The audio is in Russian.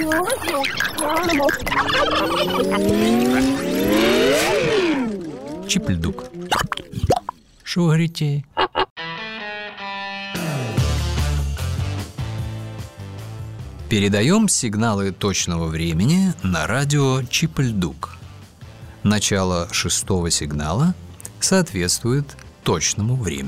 Чип-ль-дук. Что вы говорите? Передаем сигналы точного времени на радио Чип-ль-дук. Начало 6-го сигнала соответствует точному времени.